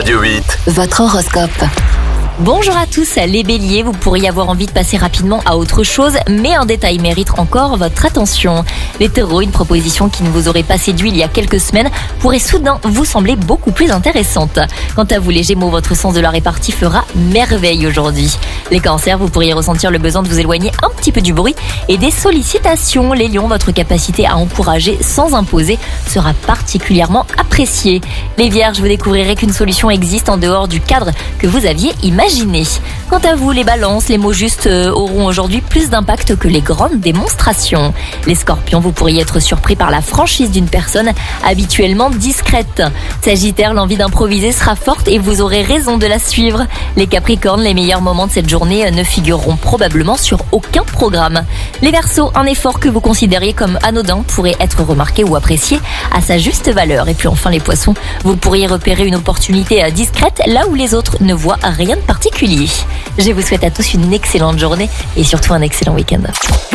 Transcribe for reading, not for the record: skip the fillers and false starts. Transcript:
Radio 8. Votre horoscope. Bonjour à tous, les béliers, vous pourriez avoir envie de passer rapidement à autre chose, mais un détail mérite encore votre attention. Les taureaux, une proposition qui ne vous aurait pas séduit il y a quelques semaines pourrait soudain vous sembler beaucoup plus intéressante. Quant à vous les gémeaux, votre sens de la répartie fera merveille aujourd'hui. Les cancers, vous pourriez ressentir le besoin de vous éloigner un petit peu du bruit et des sollicitations. Les lions, votre capacité à encourager sans imposer sera particulièrement appréciée. Les vierges, vous découvrirez qu'une solution existe en dehors du cadre que vous aviez imaginé. Quant à vous, les balances, les mots justes auront aujourd'hui plus d'impact que les grandes démonstrations. Les scorpions, vous pourriez être surpris par la franchise d'une personne habituellement discrète. Sagittaire, l'envie d'improviser sera forte et vous aurez raison de la suivre. Les capricornes, les meilleurs moments de cette journée ne figureront probablement sur aucun programme. Les verseaux, un effort que vous considériez comme anodin pourrait être remarqué ou apprécié à sa juste valeur. Et puis enfin les poissons, vous pourriez repérer une opportunité discrète là où les autres ne voient rien de particulier. Je vous souhaite à tous une excellente journée et surtout un excellent week-end.